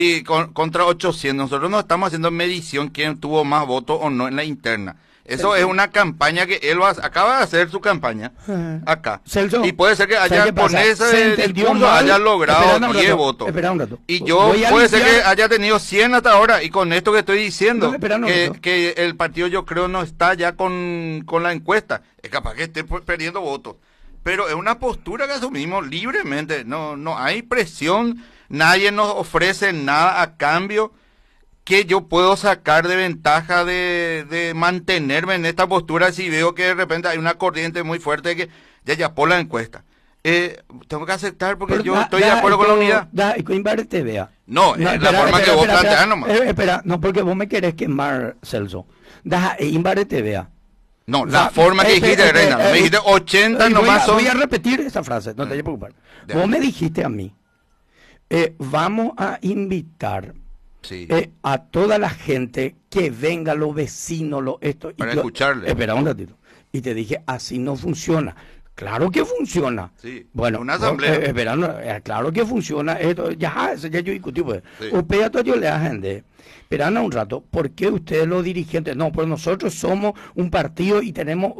Y contra 800, nosotros no estamos haciendo medición quién tuvo más votos o no en la interna. Eso es una campaña que acaba de hacer su campaña acá. Celso, Y puede ser que ¿sabe haya qué con pasa? ese Se entendió discurso mal. haya Espera logrado un 10 rato, votos. espera un rato. Y yo Voy a puede ser limpiar- que haya tenido 100 hasta ahora. Y con esto que estoy diciendo, No, espera un rato. que el partido yo creo no está ya con la encuesta. Es capaz que esté perdiendo votos. Pero es una postura que asumimos libremente. No hay presión. Nadie nos ofrece nada a cambio. Que yo puedo sacar de ventaja de mantenerme en esta postura si veo que de repente hay una corriente muy fuerte que ya por la encuesta. Tengo que aceptar porque Pero yo estoy de acuerdo con la unidad. Coimbarte, vea. No, es la forma que vos planteás nomás. Espera, no, porque vos me querés quemar, Celso. Imbarte, vea. No, la forma que dijiste, Reina. Me dijiste 80 nomás son. Voy a repetir esa frase, no te vayas a preocupar. Vos me dijiste a mí, vamos a invitar Sí. a toda la gente que venga, los vecinos, esto. Para y yo, escucharle. Espera un ratito. Y te dije, así no funciona. Claro que funciona. Sí, Bueno, una asamblea. espera, claro que funciona. Esto, eso ya yo discutí. Pues. Sí. Usted yo le agende. Esperan un rato, ¿por qué ustedes los dirigentes? No, pues nosotros somos un partido y tenemos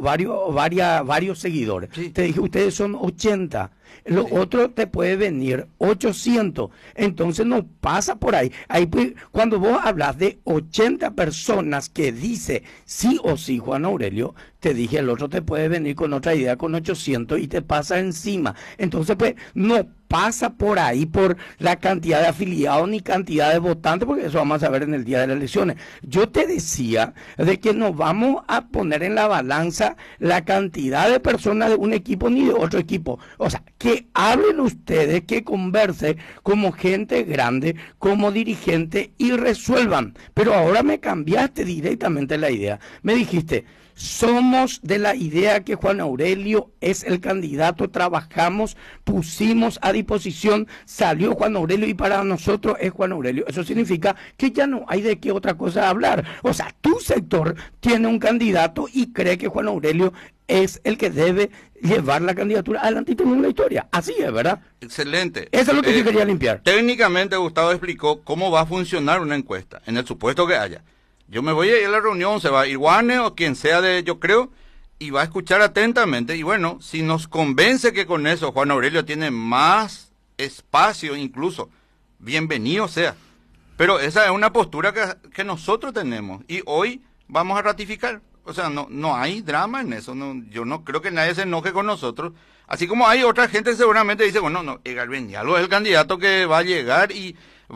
varios seguidores. Sí. Te dije, ustedes son 80. Los otros te puede venir 800. Entonces no pasa por ahí. Ahí pues, cuando vos hablas de 80 personas que dice sí o sí Juan Aurelio, te dije el otro te puede venir con otra idea con 800 y te pasa encima. Entonces pues no pasa por ahí por la cantidad de afiliados ni cantidad de votantes, porque eso vamos a ver en el día de las elecciones. Yo te decía de que no vamos a poner en la balanza la cantidad de personas de un equipo ni de otro equipo. O sea, que hablen ustedes, que conversen como gente grande, como dirigente y resuelvan. Pero ahora me cambiaste directamente la idea. Me dijiste, somos de la idea que Juan Aurelio es el candidato, trabajamos, pusimos a disposición, salió Juan Aurelio y para nosotros es Juan Aurelio. Eso significa que ya no hay de qué otra cosa hablar. O sea, tu sector tiene un candidato y cree que Juan Aurelio es el que debe llevar la candidatura adelante y tener una historia. Así es, ¿verdad? Excelente. Eso es lo que yo quería limpiar. Técnicamente Gustavo explicó cómo va a funcionar una encuesta, en el supuesto que haya. Yo me voy a ir a la reunión, se va a ir Juane o quien sea yo creo, y va a escuchar atentamente. Y bueno, si nos convence que con eso Juan Aurelio tiene más espacio incluso, bienvenido sea. Pero esa es una postura que nosotros tenemos y hoy vamos a ratificar. O sea, no hay drama en eso. Yo no creo que nadie se enoje con nosotros. Así como hay otra gente que seguramente dice, bueno, no, Edgar Benialo es el candidato que va a llegar y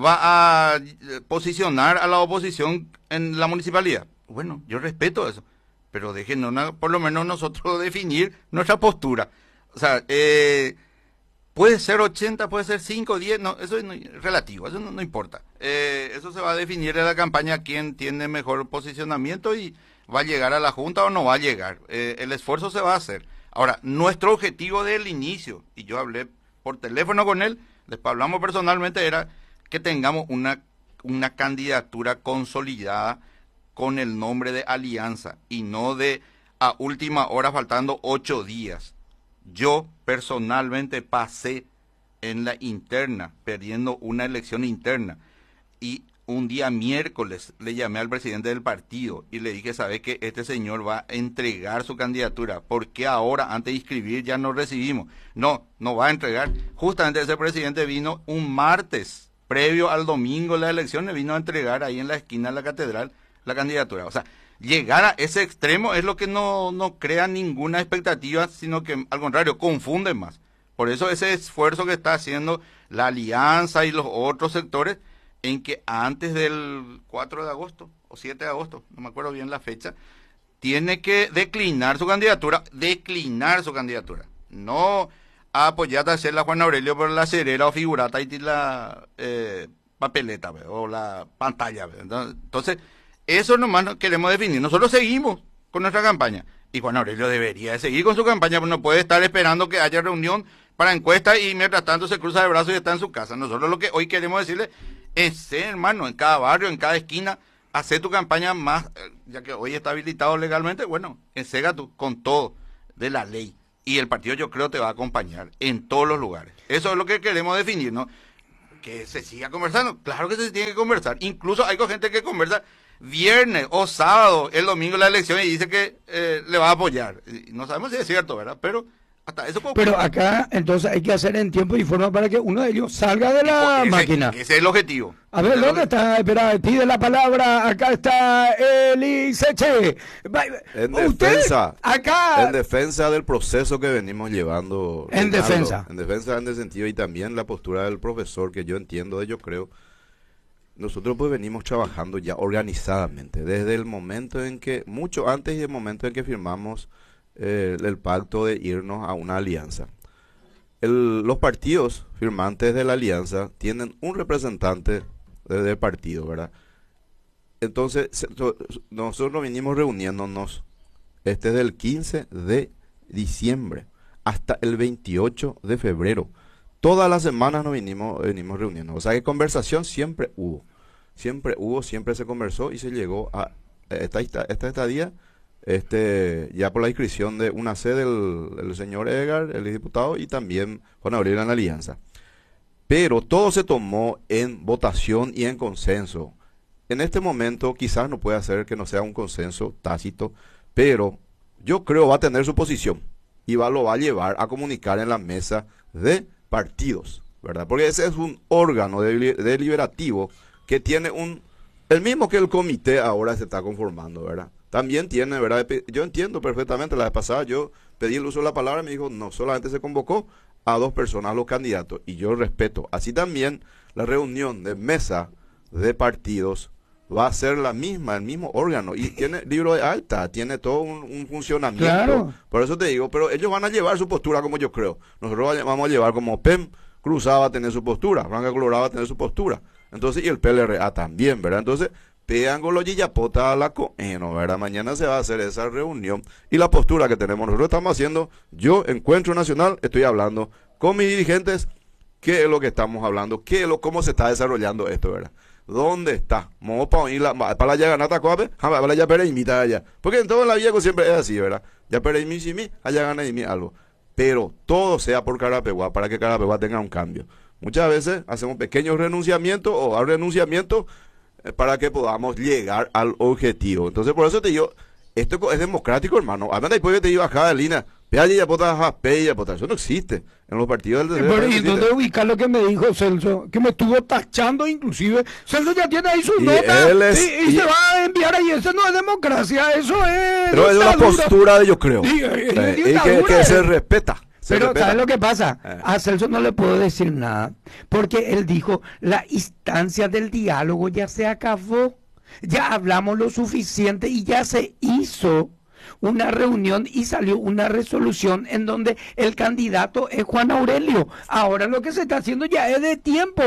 va a posicionar a la oposición en la municipalidad. Bueno, yo respeto eso, pero déjenos por lo menos nosotros definir nuestra postura. O sea, puede ser 80, puede ser 5, 10, no, eso es relativo, eso no importa. Eso se va a definir en la campaña quién tiene mejor posicionamiento y va a llegar a la Junta o no va a llegar. El esfuerzo se va a hacer. Ahora, nuestro objetivo del inicio, y yo hablé por teléfono con él, después hablamos personalmente, era que tengamos una candidatura consolidada con el nombre de Alianza y no de a última hora faltando 8 días. Yo personalmente pasé en la interna, perdiendo una elección interna, y un día miércoles le llamé al presidente del partido y le dije, ¿sabe que este señor va a entregar su candidatura? ¿Por qué ahora, antes de inscribir, ya no recibimos? No va a entregar. Justamente ese presidente vino un martes, previo al domingo de las elecciones, vino a entregar ahí en la esquina de la catedral la candidatura. O sea, llegar a ese extremo es lo que no crea ninguna expectativa, sino que al contrario, confunde más. Por eso ese esfuerzo que está haciendo la Alianza y los otros sectores, en que antes del 4 de agosto o 7 de agosto, no me acuerdo bien la fecha, tiene que declinar su candidatura, no apoyar a hacer la Juan Aurelio por la cerera o figurata y la papeleta o la pantalla. Entonces, eso nomás queremos definir. Nosotros seguimos con nuestra campaña y Juan Aurelio debería de seguir con su campaña, pero no puede estar esperando que haya reunión para encuesta y mientras tanto se cruza de brazos y está en su casa. Nosotros lo que hoy queremos decirle es, hermano, en cada barrio, en cada esquina, hacer tu campaña más, ya que hoy está habilitado legalmente, bueno, ensega tú con todo de la ley. Y el partido yo creo te va a acompañar en todos los lugares. Eso es lo que queremos definir, ¿no? que se siga conversando. Claro que se tiene que conversar. Incluso hay gente que conversa viernes o sábado, el domingo la elección, y dice que le va a apoyar. Y no sabemos si es cierto, ¿verdad? Pero hasta eso puede Pero ocurrir. acá entonces hay que hacer en tiempo y forma para que uno de ellos salga de la máquina. Ese es el objetivo. A ver, ¿dónde está? Espera, pide la palabra. Acá está Eliseche. En Usted, defensa, acá. en defensa del proceso que venimos llevando. En Reinaldo, defensa. En defensa en ese sentido, y también la postura del profesor, que yo entiendo, yo creo. Nosotros pues venimos trabajando ya organizadamente, desde el momento en que, mucho antes del momento en que firmamos el pacto de irnos a una alianza. Los partidos firmantes de la alianza tienen un representante del partido, ¿verdad? Entonces, nosotros venimos reuniéndonos desde el 15 de diciembre hasta el 28 de febrero. Todas las semanas nos venimos reuniendo. O sea que conversación siempre hubo. Siempre se conversó y se llegó a esta estadía, ya por la inscripción de una C del señor Edgar, el diputado, y también Juan Aurelio en la alianza. Pero todo se tomó en votación y en consenso. En este momento quizás no puede ser que no sea un consenso tácito, pero yo creo va a tener su posición y lo va a llevar a comunicar en la mesa de partidos, ¿verdad? Porque ese es un órgano deliberativo que tiene el mismo que el comité ahora se está conformando, ¿verdad? También tiene, ¿verdad? Yo entiendo perfectamente, la vez pasada yo pedí el uso de la palabra y me dijo, no, solamente se convocó a 2 personas, a los candidatos, y yo respeto. Así también la reunión de mesa de partidos va a ser la misma, el mismo órgano, y tiene libro de acta, tiene todo un funcionamiento. Claro. Por eso te digo, pero ellos van a llevar su postura como yo creo. Nosotros vamos a llevar como PEM Cruzada va a tener su postura, Franca Colorada va a tener su postura. Entonces, y el PLRA también, ¿verdad? Entonces, pegan con los Yiyapota a la Coeno, ¿verdad? Mañana se va a hacer esa reunión y la postura que tenemos. Nosotros estamos haciendo, yo, Encuentro Nacional, estoy hablando con mis dirigentes, qué es lo que estamos hablando, cómo se está desarrollando esto, ¿verdad? ¿Dónde está? Vamos para ir para la ganata coape, para ya pere imita allá. Porque en toda la vida siempre es así, ¿verdad? Ya pere mi, allá gana y algo. Pero todo sea por Carapeguá, para que Carapeguá tenga un cambio. Muchas veces hacemos pequeños renunciamientos o renunciamientos para que podamos llegar al objetivo. Entonces, por eso te digo, esto es democrático, hermano. Además, después que te iba a bajar de línea, eso no existe en los partidos del Pero ¿y dónde ubicar lo que me dijo Celso? Que me estuvo tachando inclusive. Celso ya tiene ahí su nota y se va a enviar ahí. Eso no es democracia, eso es... Pero es una postura de yo creo. Sí, y que se respeta. Pero ¿sabes lo que pasa? A Celso no le puedo decir nada, porque él dijo, la instancia del diálogo ya se acabó, ya hablamos lo suficiente y ya se hizo una reunión y salió una resolución en donde el candidato es Juan Aurelio. Ahora lo que se está haciendo ya es de tiempo,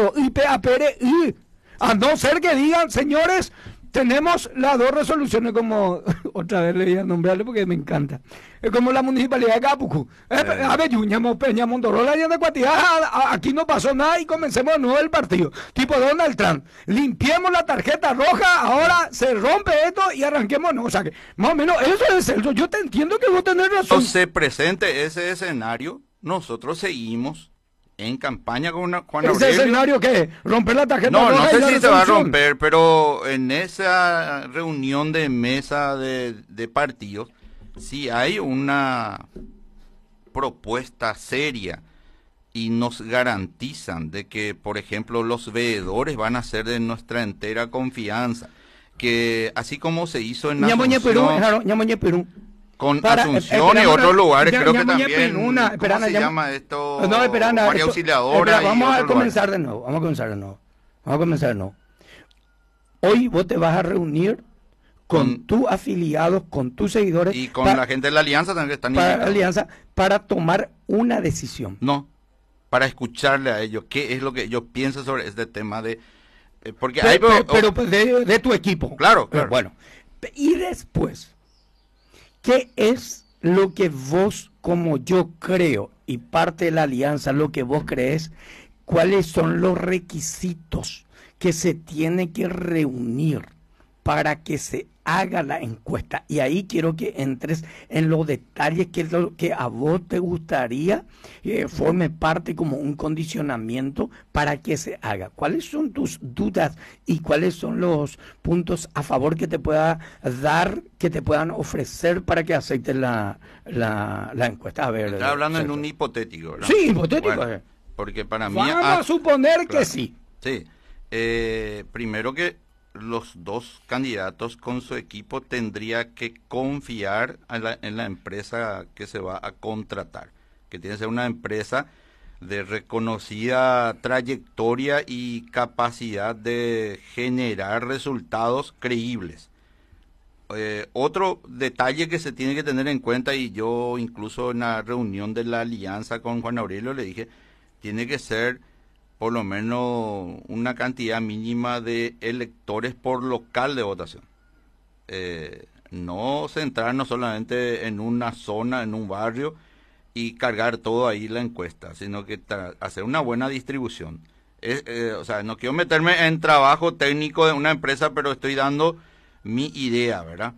a no ser que digan, señores, tenemos las 2 resoluciones, como otra vez le voy a nombrarle porque me encanta. Es como la municipalidad de Capucu. Avellañamos, Peña, Montorola, y de Cuatía, aquí no pasó nada y comencemos de nuevo el partido. Tipo Donald Trump. Limpiemos la tarjeta roja, ahora se rompe esto y arranquemos. No, o sea que, más o menos, eso es Celso. Yo te entiendo que vos tenés razón. Cuando se presente ese escenario, nosotros seguimos en campaña con Juan Aurelio. ¿Ese escenario qué? ¿Romper la tarjeta roja? No sé si se va a romper, pero en esa reunión de mesa de partidos, si hay una propuesta seria y nos garantizan de que, por ejemplo, los veedores van a ser de nuestra entera confianza, que así como se hizo en Asunción, con Asunción y otros lugares, creo que también, ¿cómo se llama esto? María Auxiliadora. Vamos a comenzar de nuevo, vamos a comenzar de nuevo. Hoy vos te vas a reunir con tus afiliados, con tus seguidores. Y con la gente de la alianza también que están para la alianza, para tomar una decisión. No, para escucharle a ellos qué es lo que ellos piensan sobre este tema de... porque hay, pero de tu equipo. Claro. Bueno, y después, ¿qué es lo que vos, como yo creo, y parte de la alianza, lo que vos crees, cuáles son los requisitos que se tiene que reunir para que se haga la encuesta. Y ahí quiero que entres en los detalles que es lo que a vos te gustaría forme parte como un condicionamiento para que se haga. ¿Cuáles son tus dudas y cuáles son los puntos a favor que te pueda dar, que te puedan ofrecer para que aceptes la encuesta? A ver, Está hablando Sergio. en un hipotético, ¿verdad? Sí, hipotético. Bueno, porque para mí... Vamos a suponer claro, que sí. Sí. Primero que los dos candidatos con su equipo tendría que confiar en la empresa que se va a contratar, que tiene que ser una empresa de reconocida trayectoria y capacidad de generar resultados creíbles. Otro detalle que se tiene que tener en cuenta, y yo incluso en la reunión de la alianza con Juan Aurelio le dije, tiene que ser por lo menos una cantidad mínima de electores por local de votación. No centrarnos solamente en una zona, en un barrio, y cargar todo ahí la encuesta, sino que hacer una buena distribución. O sea, no quiero meterme en trabajo técnico de una empresa, pero estoy dando mi idea, ¿verdad?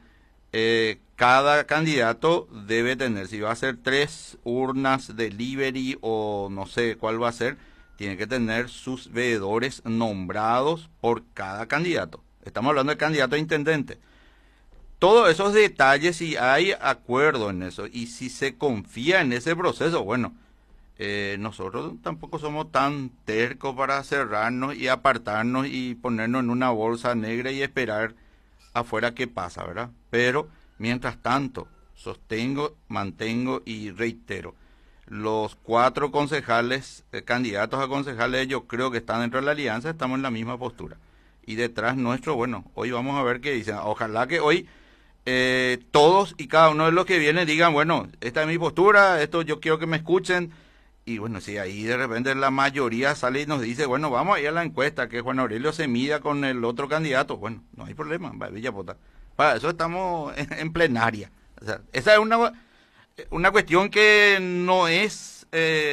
Cada candidato debe tener, si va a ser 3 urnas delivery o no sé cuál va a ser, tiene que tener sus veedores nombrados por cada candidato. Estamos hablando de candidato a intendente. Todos esos detalles, si hay acuerdo en eso y si se confía en ese proceso, bueno, nosotros tampoco somos tan tercos para cerrarnos y apartarnos y ponernos en una bolsa negra y esperar afuera qué pasa, ¿verdad? Pero, mientras tanto, sostengo, mantengo y reitero, los 4 concejales, candidatos a concejales, yo creo que están dentro de la alianza, estamos en la misma postura. Y detrás nuestro, bueno, hoy vamos a ver qué dicen. Ojalá que hoy todos y cada uno de los que vienen digan, bueno, esta es mi postura, esto yo quiero que me escuchen. Y bueno, si ahí de repente la mayoría sale y nos dice, bueno, vamos a ir a la encuesta, que Juan Aurelio se mida con el otro candidato, bueno, no hay problema, va a Villapota. Para eso estamos en plenaria. O sea, esa es una cuestión que no es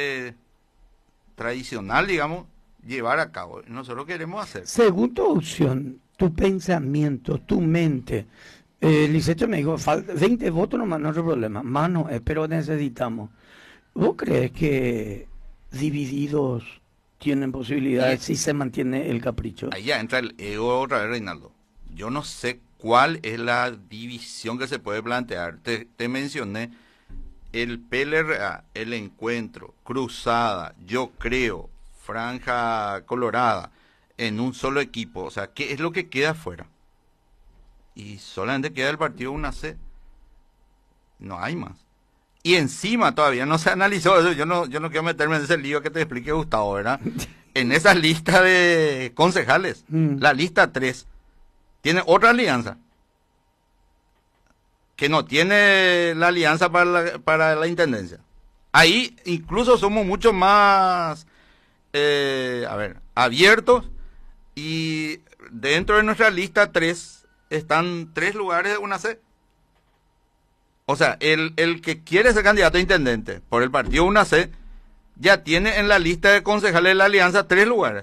tradicional, digamos, llevar a cabo. Nosotros queremos hacer. Según tu opción, tu pensamiento, tu mente, Licecho me dijo, 20 votos nomás, no hay problema, más no es, pero necesitamos. ¿Vos crees que divididos tienen posibilidades si se mantiene el capricho? Ahí ya entra el ego otra vez, Reinaldo. Yo no sé cuál es la división que se puede plantear. Te mencioné el PLRA, el Encuentro, Cruzada, Yo Creo, Franja Colorada, en un solo equipo. O sea, ¿qué es lo que queda afuera? Y solamente queda el partido UNAC. No hay más. Y encima todavía no se analizó eso. Yo no quiero meterme en ese lío que te explique Gustavo, ¿verdad? En esa lista de concejales, la lista 3, tiene otra alianza. Que no tiene la alianza para la intendencia. Ahí incluso somos mucho más, abiertos. Y dentro de nuestra lista 3 están 3 lugares de UNAC. O sea, el que quiere ser candidato a intendente por el partido UNAC ya tiene en la lista de concejales de la alianza 3 lugares.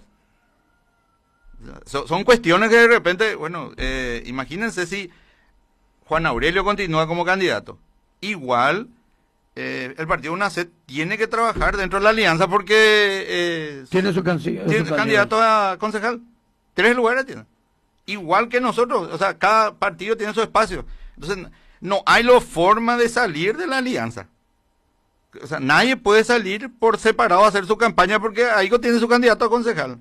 Son cuestiones que de repente, bueno, imagínense si Juan Aurelio continúa como candidato. Igual, el partido UNAC tiene que trabajar dentro de la alianza porque tiene su candidato a concejal. 3 lugares tiene. Igual que nosotros, o sea, cada partido tiene su espacio. Entonces, no hay forma de salir de la alianza. O sea, nadie puede salir por separado a hacer su campaña porque ahí tiene su candidato a concejal.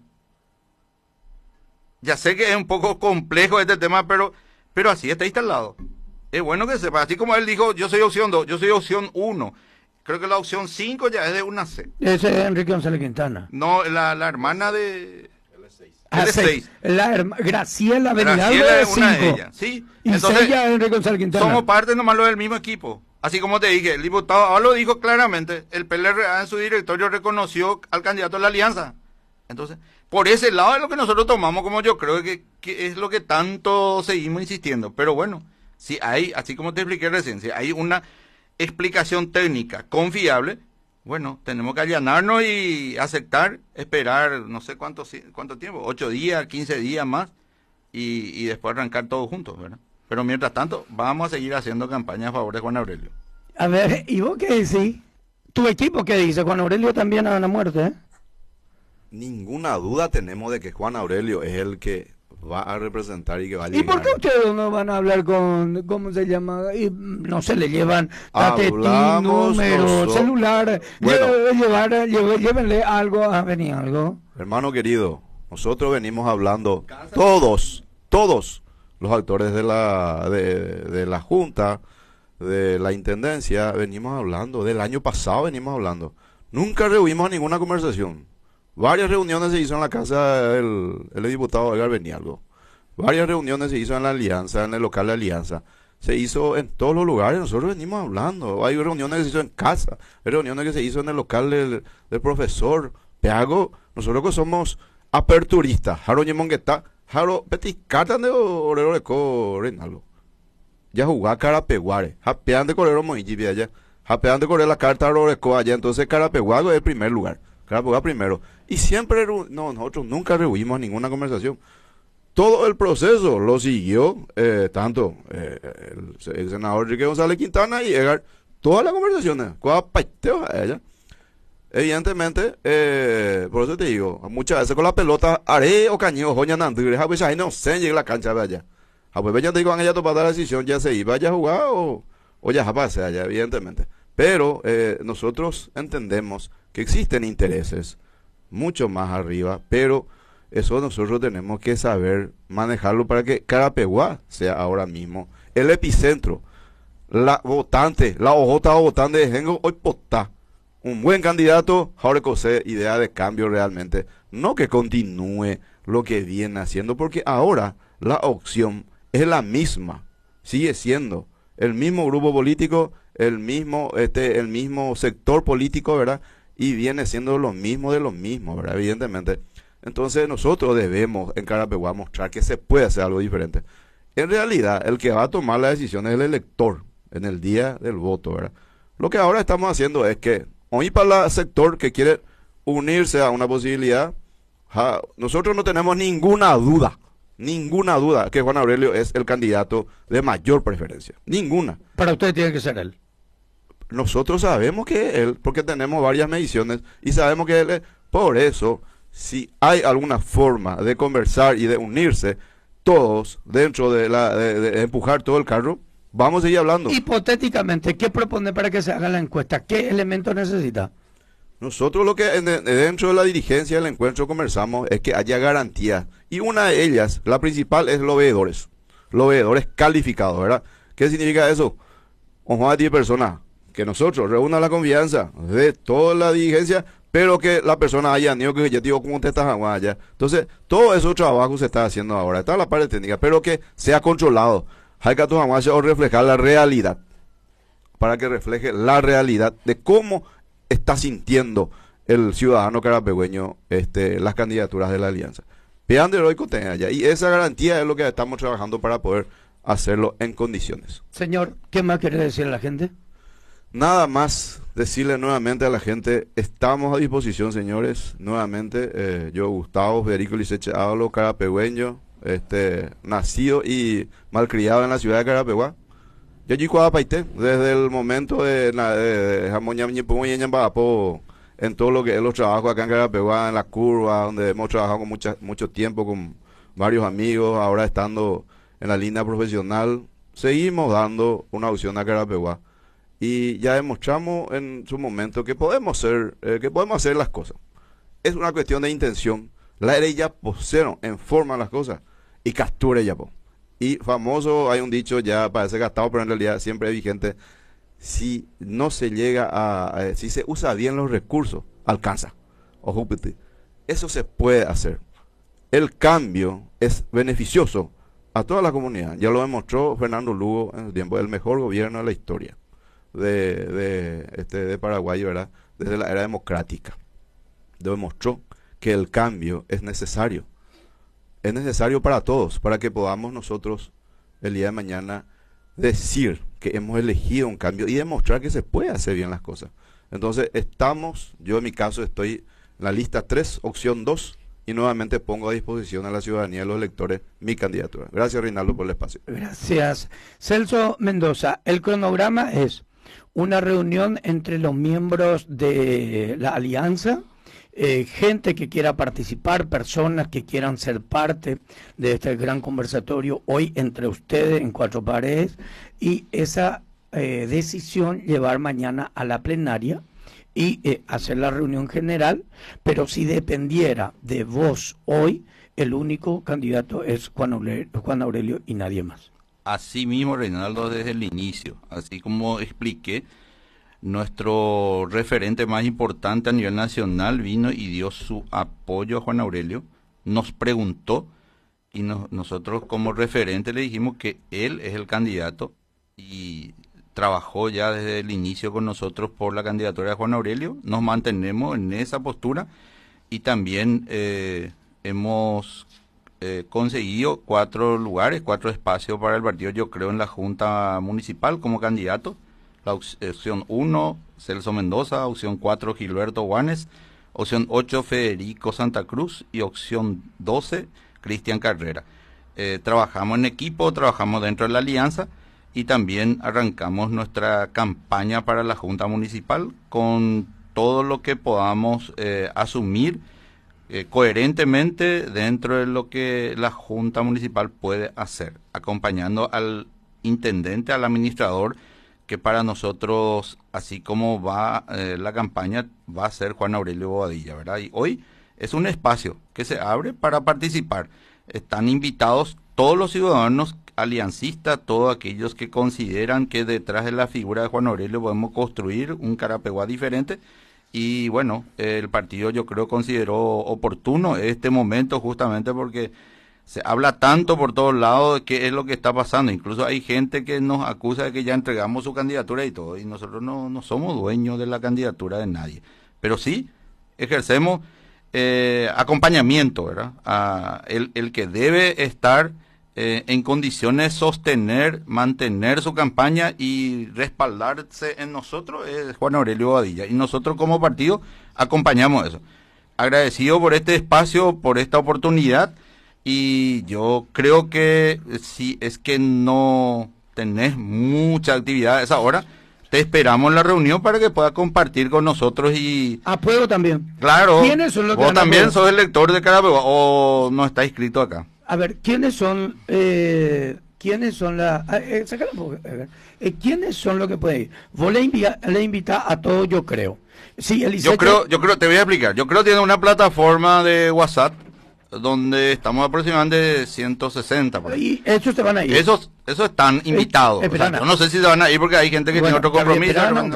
Ya sé que es un poco complejo este tema, pero así está instalado. Es bueno que sepa, así como él dijo, yo soy opción 2, yo soy opción 1. Creo que la opción 5 ya es de UNAC. Ese es Enrique González Quintana. No, la hermana de... L6. Graciela Benidalgo Graciela es es una de 5. ellas, sí. Y Entonces, ella Enrique González Quintana. somos parte nomás lo del mismo equipo. Así como te dije, el diputado ahora lo dijo claramente, el PLRA en su directorio reconoció al candidato de la alianza. Entonces, por ese lado es lo que nosotros tomamos, como yo creo que es lo que tanto seguimos insistiendo. Pero bueno, si hay, así como te expliqué recién, si hay una explicación técnica confiable, bueno, tenemos que allanarnos y aceptar, esperar, no sé cuánto tiempo, 8 días, 15 días más, y después arrancar todos juntos, ¿verdad? Pero mientras tanto, vamos a seguir haciendo campaña a favor de Juan Aurelio. A ver, ¿y vos qué decís? ¿Tu equipo qué dice? Juan Aurelio también a la muerte, ¿eh? Ninguna duda tenemos de que Juan Aurelio es el que va a representar y que va a ¿Y por llegar. qué ustedes no van a hablar con, cómo se llama? Y no se le llevan tatetín, Hablamos número, nosotros. celular, Bueno. llévenle algo, venir algo. Hermano querido, nosotros venimos hablando, todos los actores de la Junta, de la Intendencia, venimos hablando, del año pasado venimos hablando. Nunca rehuimos ninguna conversación. Varias reuniones se hizo en la casa del diputado Edgar Benialgo. Varias reuniones se hizo en la Alianza, en el local de Alianza. Se hizo en todos los lugares, nosotros venimos hablando. Hay reuniones que se hizo en casa, hay reuniones que se hizo en el local del profesor Peago. Nosotros que somos aperturistas, Jaro Ñemonguetá, Jaro Peticatan de Orero Reinaldo. Ya jugaba Carapeguare, Japean de Correro Moichi allá, Japean de Correro la carta Oreco allá, entonces Carapeguago es el primer lugar, Carapeguago primero. Y siempre, no, nosotros nunca rehuimos ninguna conversación. Todo el proceso lo siguió tanto el senador Enrique González Quintana y Edgar, todas las conversaciones, a ella. Evidentemente, por eso te digo, muchas veces con la pelota, haré o cañeo, joña nandure, a veces ahí no sé, llegue la cancha de allá. A pues ya te digo, ella tomar la decisión, ya se iba a jugar o ya pase allá, evidentemente. Pero nosotros entendemos que existen intereses mucho más arriba, pero eso nosotros tenemos que saber manejarlo para que Carapeguá sea ahora mismo el epicentro. La votante, la ojota votante de Gengo, hoy potá. Un buen candidato, ahora José, idea de cambio realmente. No que continúe lo que viene haciendo, porque ahora la opción es la misma. Sigue siendo el mismo grupo político, el mismo sector político, ¿verdad? Y viene siendo lo mismo de lo mismo, ¿verdad? Evidentemente. Entonces nosotros debemos en Carapeguá mostrar que se puede hacer algo diferente. En realidad, el que va a tomar la decisión es el elector en el día del voto, ¿verdad? Lo que ahora estamos haciendo es que hoy para el sector que quiere unirse a una posibilidad, nosotros no tenemos ninguna duda que Juan Aurelio es el candidato de mayor preferencia. Ninguna. Para ustedes tiene que ser él. Nosotros sabemos que es él, porque tenemos varias mediciones y sabemos que él es. Por eso, si hay alguna forma de conversar y de unirse todos dentro de empujar todo el carro, vamos a seguir hablando. Hipotéticamente, ¿qué propone para que se haga la encuesta? ¿Qué elementos necesita? Nosotros lo que dentro de la dirigencia del encuentro conversamos es que haya garantías. Y una de ellas, la principal, es los veedores calificados, ¿verdad? ¿Qué significa eso? Ojo a 10 personas, que nosotros reúna la confianza de toda la dirigencia, pero que la persona haya tenido que ya digo cómo te estás allá. Entonces, todo ese trabajo se está haciendo ahora, está la parte técnica, pero que sea controlado. Hay que o reflejar la realidad, para que refleje la realidad de cómo está sintiendo el ciudadano carapegüeño las candidaturas de la alianza. Vean de hoy allá, y esa garantía es lo que estamos trabajando para poder hacerlo en condiciones. Señor, ¿qué más quiere decir a la gente? Nada más decirle nuevamente a la gente, estamos a disposición, señores, nuevamente, yo, Gustavo Federico Liceche Ábalo, carapegüeño, nacido y malcriado en la ciudad de Carapeguá. Yo allí Paité, desde el momento de en todo lo que es los trabajos acá en Carapeguá, en la curva, donde hemos trabajado con mucho tiempo con varios amigos, ahora estando en la línea profesional, seguimos dando una opción a Carapeguá. Y ya demostramos en su momento que podemos hacer las cosas. Es una cuestión de intención. La ya pusieron en forma las cosas y capture ya. Y famoso, hay un dicho ya parece gastado, pero en realidad siempre es vigente. Si no se llega si se usa bien los recursos, alcanza. Ojo, eso se puede hacer. El cambio es beneficioso a toda la comunidad. Ya lo demostró Fernando Lugo en el tiempo del mejor gobierno de la historia de Paraguay, ¿verdad? Desde la era democrática. Demostró que el cambio es necesario. Es necesario para todos, para que podamos nosotros el día de mañana decir que hemos elegido un cambio y demostrar que se puede hacer bien las cosas. Entonces yo en mi caso estoy en la lista 3, opción 2, y nuevamente pongo a disposición a la ciudadanía y a los electores mi candidatura. Gracias, Reinaldo, por el espacio. Gracias. Celso Mendoza, el cronograma es una reunión entre los miembros de la alianza, gente que quiera participar, personas que quieran ser parte de este gran conversatorio hoy entre ustedes en Cuatro Paredes, y esa decisión llevar mañana a la plenaria y hacer la reunión general. Pero si dependiera de vos hoy, el único candidato es Juan Aurelio y nadie más. Así mismo, Reinaldo, desde el inicio, así como expliqué, nuestro referente más importante a nivel nacional vino y dio su apoyo a Juan Aurelio, nos preguntó y nosotros como referente le dijimos que él es el candidato y trabajó ya desde el inicio con nosotros por la candidatura de Juan Aurelio. Nos mantenemos en esa postura y también hemos conseguido 4 lugares, 4 espacios para el partido, yo creo, en la Junta Municipal como candidato. La opción 1, Celso Mendoza; opción 4, Gilberto Guanes; opción 8, Federico Santa Cruz; y opción 12, Cristian Carrera. Trabajamos en equipo, trabajamos dentro de la alianza y también arrancamos nuestra campaña para la Junta Municipal con todo lo que podamos asumir coherentemente dentro de lo que la Junta Municipal puede hacer, acompañando al intendente, al administrador, que para nosotros, así como va la campaña, va a ser Juan Aurelio Bobadilla, ¿verdad? Y hoy es un espacio que se abre para participar. Están invitados todos los ciudadanos aliancistas, todos aquellos que consideran que detrás de la figura de Juan Aurelio podemos construir un Carapeguá diferente. Y bueno, el partido, yo creo, consideró oportuno este momento justamente porque se habla tanto por todos lados de qué es lo que está pasando. Incluso hay gente que nos acusa de que ya entregamos su candidatura y todo, y nosotros no somos dueños de la candidatura de nadie. Pero sí ejercemos acompañamiento, ¿verdad? El que debe estar en condiciones de sostener, mantener su campaña y respaldarse en nosotros es Juan Aurelio Bobadilla. Y nosotros como partido acompañamos eso. Agradecido por este espacio, por esta oportunidad. Y yo creo que si es que no tenés mucha actividad a esa hora, te esperamos en la reunión para que puedas compartir con nosotros y... Apoyo también. Claro, ¿Quiénes son los que vos van a también apoyar? sos el lector de Carapeguá o no está inscrito acá. A ver, ¿quiénes son sácalo un poco, a ver. ¿Quiénes son los que pueden ir? Vos le invitás a todos, yo creo. Sí, Yo creo, te voy a explicar. Yo creo que tiene una plataforma de WhatsApp donde estamos aproximadamente 160 por ahí. Y esos te van a ir. Esos están invitados. O sea, yo no sé si se van a ir porque hay gente que tiene otro compromiso.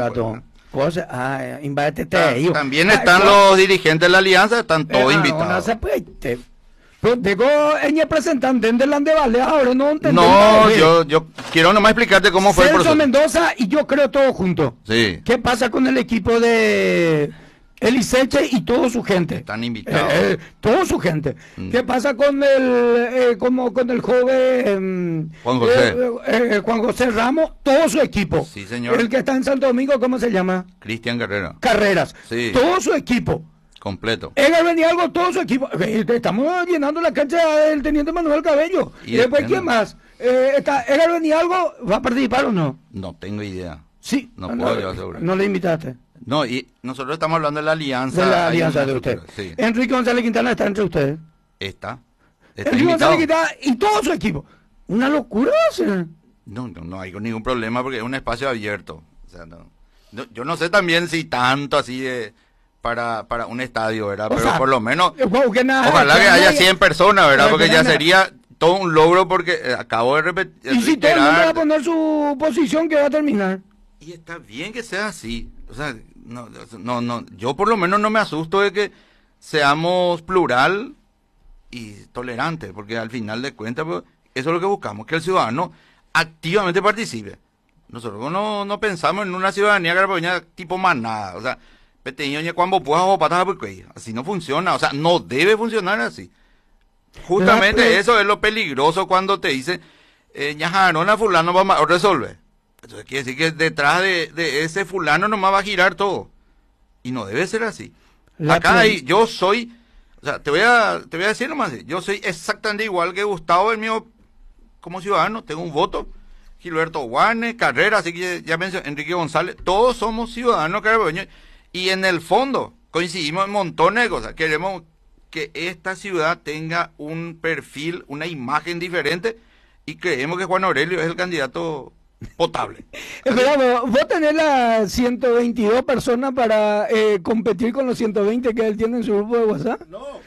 También están los dirigentes de la alianza, están todos invitados. Digo, en el representante de la de Vale, ahora no entendemos. No, yo quiero nomás explicarte cómo fue el Celso proceso. Mendoza y yo creo todos juntos. Sí. ¿Qué pasa con el equipo de Eliseche y toda su gente? Están invitados. Toda su gente. ¿Qué pasa con el joven Juan José. Juan José Ramos? Todo su equipo. Sí, señor. El que está en Santo Domingo, ¿cómo se llama? Cristian Guerrero. Carreras. Sí. Todo su equipo. Completo. Edgar Benialgo, todo su equipo. Estamos llenando la cancha del teniente Manuel Cabello. Y Y después, depende. ¿quién más? ¿Edgar Benialgo va a participar o no? No tengo idea. Sí. No puedo yo asegurar. No le invitaste. No, y nosotros estamos hablando de la alianza. De la Hay alianza una de usted. estructura, sí. Enrique González Quintana está entre ustedes. Está Enrique invitado. González Quintana y todo su equipo. Una locura. No hay ningún problema porque es un espacio abierto. O sea, yo no sé también si tanto así de para un estadio, ¿verdad? Pero por lo menos, ojalá que haya 100 personas, ¿verdad? Porque ya sería todo un logro porque acabo de repetir. Y si todo el mundo va a poner su posición, que va a terminar. Y está bien que sea así. O sea, no, yo por lo menos no me asusto de que seamos plural y tolerante, porque al final de cuentas, pues, eso es lo que buscamos, que el ciudadano activamente participe. Nosotros no pensamos en una ciudadanía carapegueña tipo manada, o sea, peteño cuando puedas o patas porque así no funciona, o sea, no debe funcionar así. Justamente eso es lo peligroso cuando te dice ñajarón a fulano vamos a resolver. Entonces quiere decir que detrás de ese fulano nomás va a girar todo. Y no debe ser así. Yo soy O sea, te voy a decir nomás, yo soy exactamente igual que Gustavo, el mío, como ciudadano, tengo un voto. Gilberto Guane, Carrera, así que ya mencioné, Enrique González, todos somos ciudadanos carabobeños y en el fondo coincidimos en montones de cosas. Queremos que esta ciudad tenga un perfil, una imagen diferente y creemos que Juan Aurelio es el candidato potable. Esperamos, vos tenés las 122 personas para competir con los 120 que él tiene en su grupo de WhatsApp. No,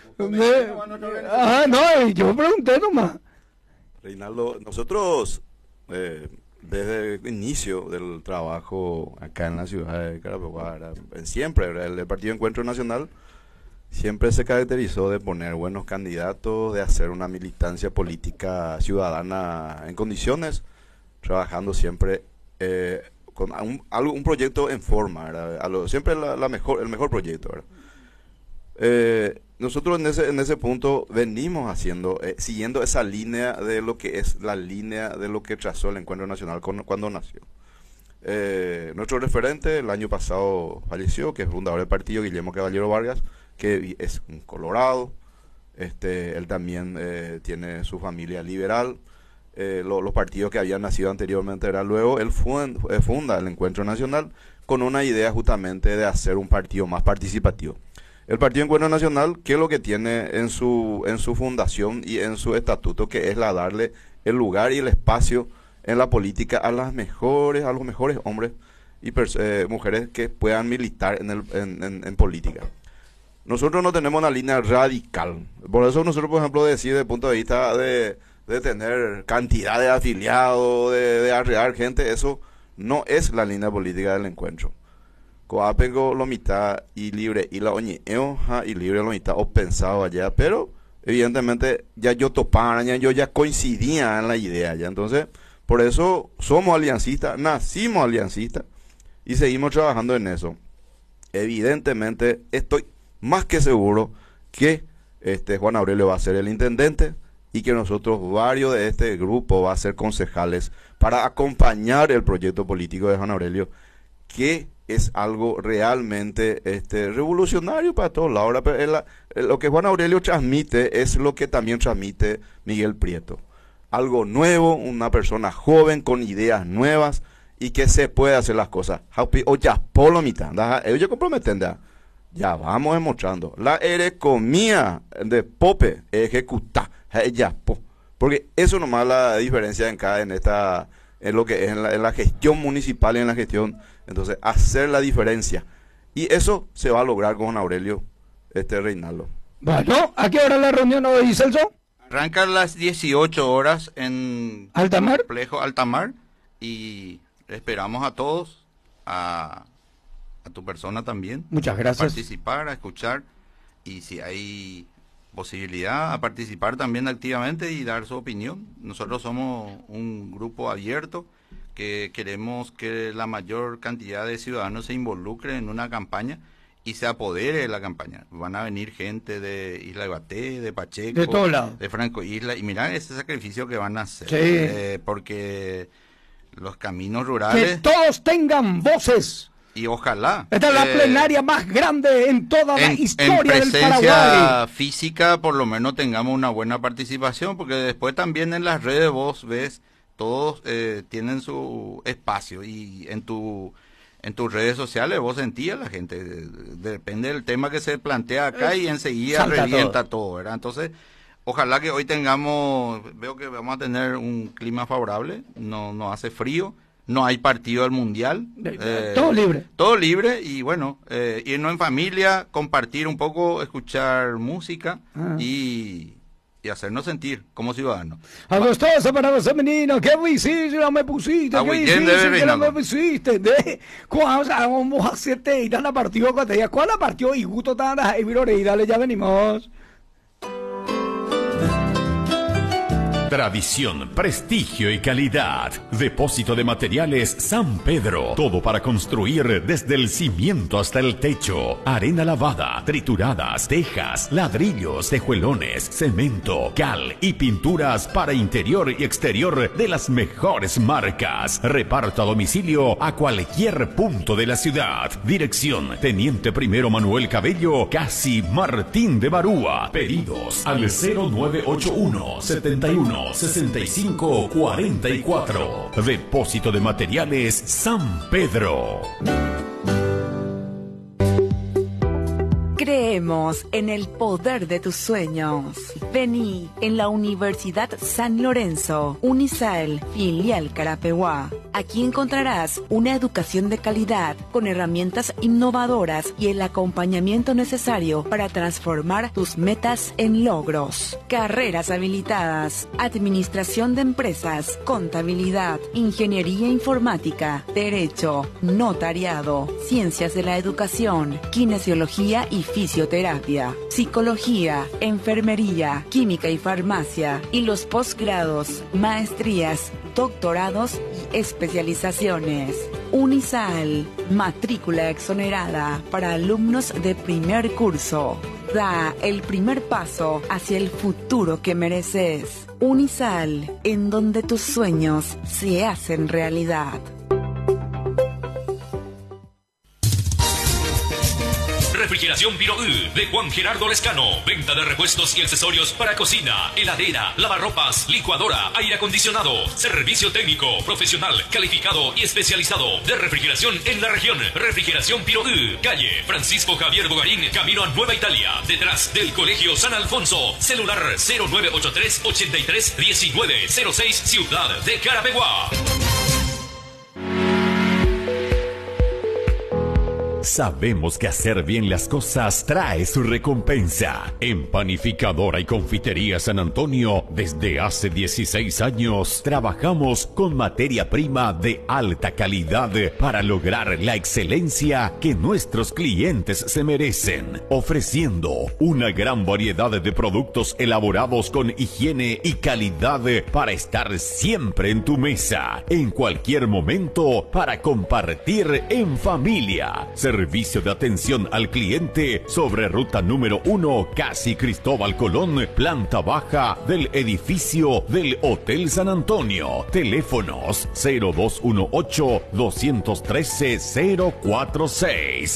no, yo pregunté nomás. Reinaldo, nosotros desde el inicio del trabajo acá en la ciudad de Carabobo, siempre el Partido Encuentro Nacional siempre se caracterizó de poner buenos candidatos, de hacer una militancia política ciudadana en condiciones, trabajando siempre con un proyecto en forma, siempre el mejor proyecto, ¿verdad? Nosotros en ese punto venimos haciendo, siguiendo esa línea de lo que es la línea de lo que trazó el Encuentro Nacional cuando nació. Nuestro referente el año pasado falleció, que es fundador del partido, Guillermo Caballero Vargas, que es un colorado. Él también tiene su familia liberal. Los partidos que habían nacido anteriormente era luego él funda el Encuentro Nacional con una idea justamente de hacer un partido más participativo. El Partido Encuentro Nacional, ¿qué es lo que tiene en su fundación y en su estatuto? Que es darle el lugar y el espacio en la política a los mejores hombres y mujeres que puedan militar en política. Nosotros no tenemos una línea radical. Por eso nosotros, por ejemplo, decir desde el punto de vista de tener cantidad de afiliados, de arrear gente, eso no es la línea política del encuentro. Coapengo lo mitad y libre y la oñeo y libre lo mitad o pensado allá, pero evidentemente ya yo topaba, yo ya coincidía en la idea ya, entonces por eso somos aliancistas, nacimos aliancistas y seguimos trabajando en eso. Evidentemente estoy más que seguro que Juan Aurelio va a ser el intendente y que nosotros varios de este grupo va a ser concejales para acompañar el proyecto político de Juan Aurelio, que es algo realmente revolucionario para todos lados. Lo que Juan Aurelio transmite es lo que también transmite Miguel Prieto. Algo nuevo, una persona joven con ideas nuevas y que se puede hacer las cosas. Ellos comprometen, ya vamos demostrando. La economía de Pope ejecuta, porque eso nomás la diferencia en lo que es en la gestión municipal y en la gestión. Entonces, hacer la diferencia. Y eso se va a lograr con Aurelio Reinaldo. Bueno, ¿a qué hora la reunión hoy, Celso? Arranca a las 18 horas en Altamar. Complejo Altamar y esperamos a todos, a tu persona también. Muchas gracias. A participar, a escuchar y si hay posibilidad a participar también activamente y dar su opinión. Nosotros somos un grupo abierto que queremos que la mayor cantidad de ciudadanos se involucre en una campaña y se apodere de la campaña. Van a venir gente de Isla Ibaté, de Pacheco, de todos lados, de Franco Isla, y mirá ese sacrificio que van a hacer, porque los caminos rurales... Que todos tengan voces. Y ojalá. Esta es la plenaria más grande en toda la historia del Paraguay. En presencia física, por lo menos tengamos una buena participación, porque después también en las redes vos ves, todos tienen su espacio y en tus redes sociales vos sentías la gente, depende del tema que se plantea acá y enseguida revienta todo, ¿verdad? Entonces, ojalá que hoy veo que vamos a tener un clima favorable, no hace frío. No hay partido del mundial. Todo libre. Todo libre y bueno, irnos en familia, compartir un poco, escuchar música y hacernos sentir como ciudadanos. A los todos separados femeninos, qué difícil no me pusiste, qué difícil que no me pusiste. Vamos a hacerte y dan la partido con ella. ¿Cuál la partió? Y gusto tan y dale, ya venimos. Tradición, prestigio y calidad. Depósito de materiales San Pedro. Todo para construir desde el cimiento hasta el techo. Arena lavada, trituradas, tejas, ladrillos, tejuelones, cemento, cal y pinturas para interior y exterior de las mejores marcas. Reparto a domicilio a cualquier punto de la ciudad. Dirección: Teniente Primero Manuel Cabello, casi Martín de Barúa. Pedidos al 0981 71 65 44. Depósito de materiales San Pedro. Creemos en el poder de tus sueños. Vení en la Universidad San Lorenzo, Unisael, filial Carapeguá. Aquí encontrarás una educación de calidad con herramientas innovadoras y el acompañamiento necesario para transformar tus metas en logros. Carreras habilitadas: administración de empresas, contabilidad, ingeniería informática, derecho, notariado, ciencias de la educación, kinesiología y fisioterapia, psicología, enfermería, química y farmacia, y los posgrados, maestrías, doctorados y especializaciones. Unisael, matrícula exonerada para alumnos de primer curso. Da el primer paso hacia el futuro que mereces. Unisael, en donde tus sueños se hacen realidad. Refrigeración Piro U de Juan Gerardo Lescano. Venta de repuestos y accesorios para cocina, heladera, lavarropas, licuadora, aire acondicionado. Servicio técnico, profesional, calificado y especializado de refrigeración en la región. Refrigeración Piro U. Calle Francisco Javier Bogarín, camino a Nueva Italia, detrás del Colegio San Alfonso. Celular 0983 83 1906, Ciudad de Carapeguá. Sabemos que hacer bien las cosas trae su recompensa. En Panificadora y Confitería San Antonio, desde hace 16 años, trabajamos con materia prima de alta calidad para lograr la excelencia que nuestros clientes se merecen, ofreciendo una gran variedad de productos elaborados con higiene y calidad para estar siempre en tu mesa, en cualquier momento, para compartir en familia. Servicio de atención al cliente sobre ruta número 1, casi Cristóbal Colón, planta baja del edificio del Hotel San Antonio. Teléfonos 0218-213-046,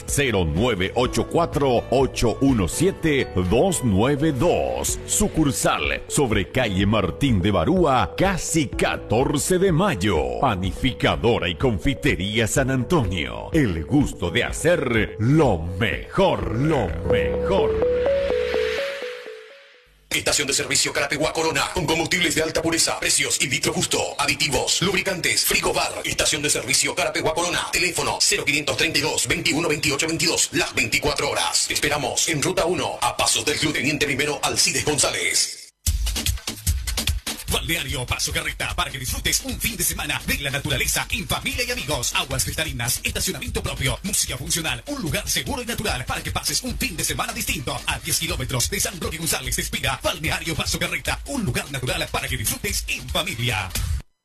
0984-817-292. Sucursal sobre calle Martín de Barúa, casi 14 de mayo. Panificadora y Confitería San Antonio. El gusto de hacer lo mejor, lo mejor. Estación de servicio Carapeguá Corona, con combustibles de alta pureza, precios y litro justo, aditivos, lubricantes, frigobar. Estación de servicio Carapeguá Corona, teléfono 0532 21 28 22, las 24 horas. Te esperamos en Ruta 1, a pasos del Club Teniente Primero Alcides González. Balneario Paso Carreta, para que disfrutes un fin de semana de la naturaleza en familia y amigos. Aguas cristalinas, estacionamiento propio, música funcional, un lugar seguro y natural para que pases un fin de semana distinto. A 10 kilómetros de San Roque González te inspira Balneario Paso Carreta, un lugar natural para que disfrutes en familia.